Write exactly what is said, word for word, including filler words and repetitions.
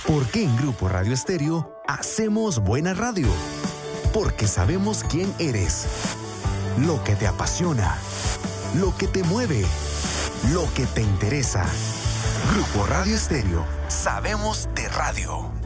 ¿Por qué en Grupo Radio Estéreo hacemos buena radio? Porque sabemos quién eres, lo que te apasiona, lo que te mueve, lo que te interesa. Grupo Radio Estéreo, sabemos de radio.